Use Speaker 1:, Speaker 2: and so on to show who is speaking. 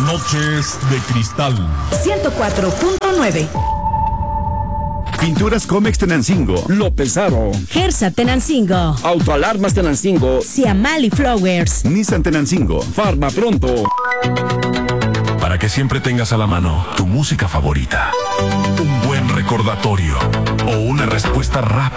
Speaker 1: Noches de Cristal
Speaker 2: 104.9.
Speaker 3: Pinturas Comex Tenancingo,
Speaker 4: López Aro,
Speaker 2: Gersa Tenancingo,
Speaker 4: Autoalarmas Tenancingo,
Speaker 2: Ciamali Flowers,
Speaker 3: Nissan Tenancingo,
Speaker 4: Farma Pronto.
Speaker 1: Para que siempre tengas a la mano tu música favorita, un buen recordatorio o una respuesta rápida